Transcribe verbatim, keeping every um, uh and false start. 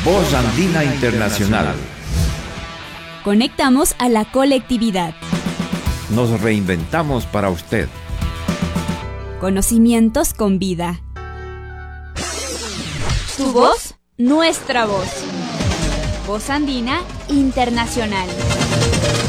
Voz Andina Internacional. Conectamos a la colectividad. Nos reinventamos para usted. Conocimientos con vida. Tu voz, nuestra voz. Voz Andina Internacional.